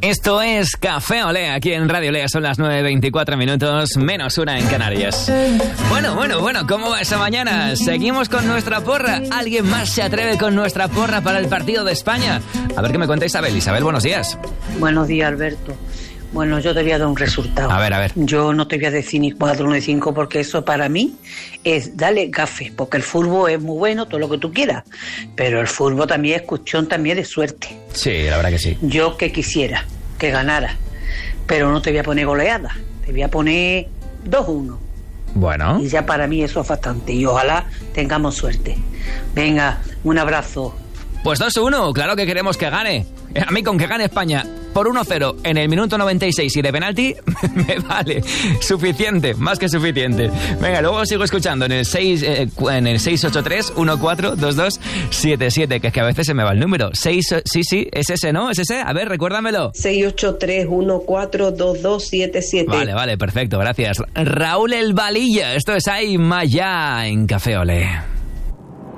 Esto es Café Olé, aquí en Radio Olé. Son las 9:24 minutos, menos una en Canarias. Bueno, ¿cómo va esa mañana? Seguimos con nuestra porra. ¿Alguien más se atreve con nuestra porra para el partido de España? A ver qué me cuenta Isabel. Isabel, buenos días. Buenos días, Alberto. Bueno, yo te voy a dar un resultado. A ver. Yo no te voy a decir ni 4 ni 5 porque eso para mí es darle gafe, porque el fútbol es muy bueno, todo lo que tú quieras, pero el fútbol también es cuestión también de suerte. Sí, la verdad que sí. Yo que quisiera que ganara, pero no te voy a poner goleada, te voy a poner 2-1. Bueno. Y ya para mí eso es bastante y ojalá tengamos suerte. Venga, un abrazo. Pues 2-1, claro que queremos que gane. A mí con que gane España por 1-0 en el minuto 96 y de penalti, me vale. Suficiente, más que suficiente. Venga, luego sigo escuchando en el 683-1422-77, que es que a veces se me va el número. Sí, es ese, ¿no? ¿Es ese? A ver, recuérdamelo. 683-1422-77. Vale, perfecto, gracias. Raúl El Valilla, esto es Ay Maya en Café Olé.